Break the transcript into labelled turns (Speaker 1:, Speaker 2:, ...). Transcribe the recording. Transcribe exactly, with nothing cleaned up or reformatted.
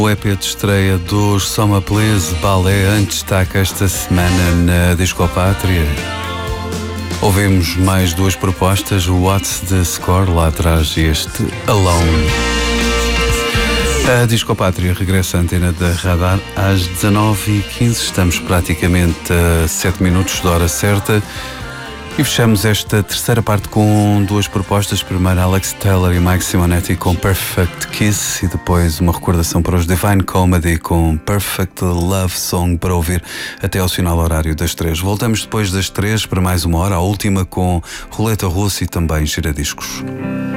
Speaker 1: O E P de estreia dos Soma Please Balé em destaque esta semana na Disco Pátria. Ouvimos mais duas propostas, o What's the Score, lá atrás, e este Alone. A Disco Pátria regressa à antena da Radar às dezanove e quinze, estamos praticamente a sete minutos da hora certa. E fechamos esta terceira parte com duas propostas. Primeiro Alex Taylor e Mike Simonetti com Perfect Kiss, e depois uma recordação para os Divine Comedy com Perfect Love Song, para ouvir até ao final horário das três. Voltamos depois das três para mais uma hora, a última com Roleta Russa e também giradiscos.